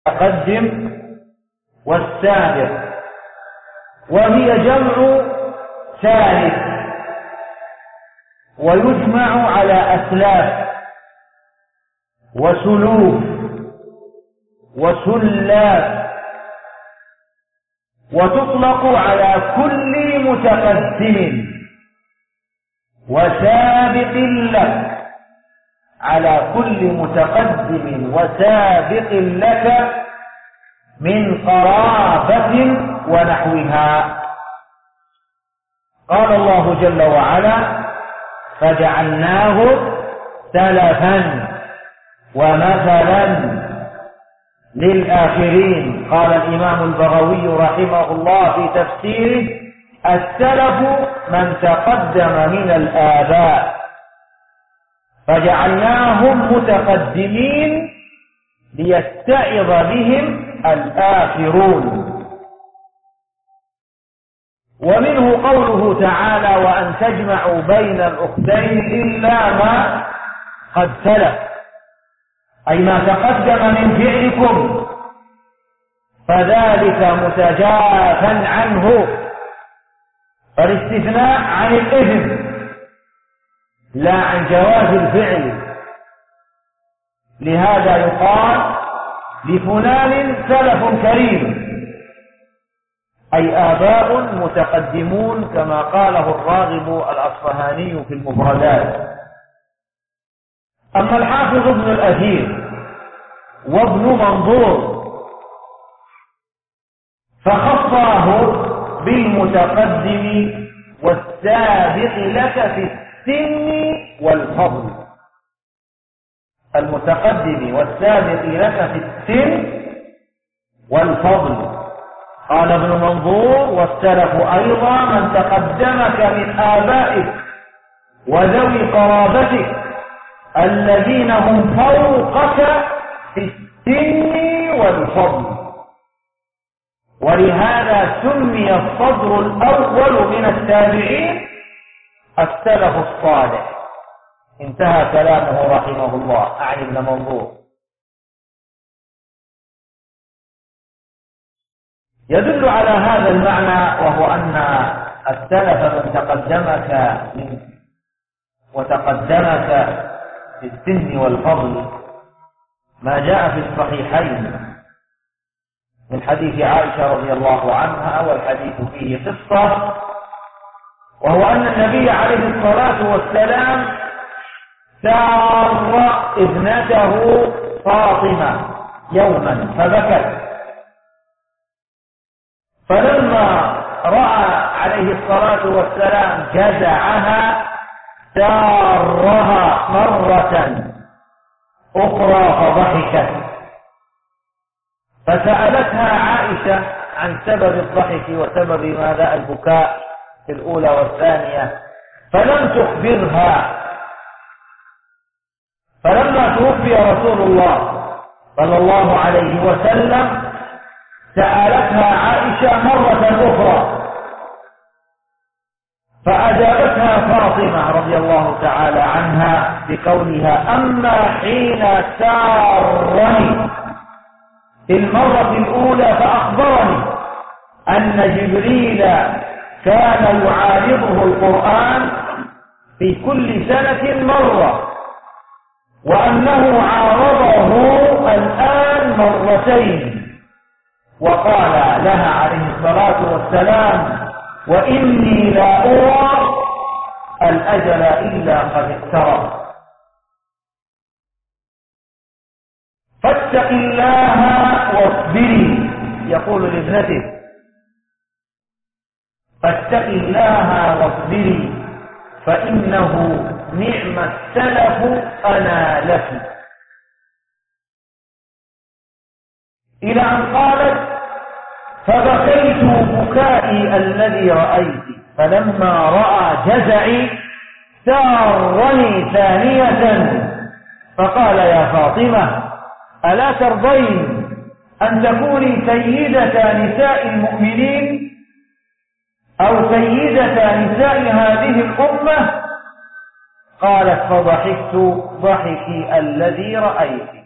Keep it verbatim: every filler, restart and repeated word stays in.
المتقدم والسابق، وهي جمع ثالث، ويجمع على أسلاف وسلوف وسلاف، وتطلق على كل متقدم وسابق لك، على كل متقدم وسابق لك من قرابة ونحوها. قال الله جل وعلا: فجعلناه سلفا ومثلا للآخرين. قال الإمام البغوي رحمه الله في تفسيره: السلف من تقدم من الآباء، فجعلناهم متقدمين ليتعظ بهم الآخرون. ومنه قوله تعالى: وأن تجمعوا بين الأختين إلا ما قد سلف، أي ما تقدم من فعلكم فذلك متجافا عنه. فالاستثناء عن الإثم لا عن جواز الفعل. لهذا يقال لفلان سلف كريم، أي آباء متقدمون، كما قاله الراغب الأصفهاني في المفردات. أما الحافظ ابن الأثير وابن منظور فخصاه بالمتقدم والسابق لك في السن والفضل. المتقدم والسابق لك في السن والفضل. قال ابن منظور: والسلف أيضا من تقدمك من آبائك وذوي قرابتك الذين هم فوقك في السن والفضل. ولهذا سمي الصدر الأول من التابعين السلف الصالح. انتهى كلامه رحمه الله، أعني ابن منظور. يدل على هذا المعنى، وهو أن السلف من تقدمك من وتقدمك في السن والفضل ما جاء في الصحيحين من حديث عائشة رضي الله عنها، والحديث فيه قصة، وهو أن النبي عليه الصلاة والسلام سار ابنته فاطمة يوما فبكت، فلما رأى عليه الصلاة والسلام جزعها سارها مرة أخرى فضحكت، فسألتها عائشة عن سبب الضحك وسبب ماذا البكاء في الأولى والثانية، فلم تخبرها. فلما توفي رسول الله صلى الله عليه وسلم سألتها عائشة مرة أخرى، فأجابتها فاطمة رضي الله تعالى عنها بقولها: أما حين سارني في المرة الأولى فأخبرني أن جبريل كان يعارضه القرآن في كل سنة مرة، وأنه عارضه الآن مرتين، وقال لها عليه الصلاة والسلام: وإني لا أرى الأجل إلا قد اقترب، فاتق الله واصبري. يقول لابنته: فاتق الله واصبري فإنه نعم السلف أنا لك. إلى أن قالت: فبكيت بكائي الذي رأيت، فلما رأى جزعي سارني ثانية، فقال: يا فاطمة ألا ترضين أن تكوني سيدة نساء المؤمنين أو سيدة نساء هذه الأمة؟ قالت: فضحكت ضحكي الذي رأيت.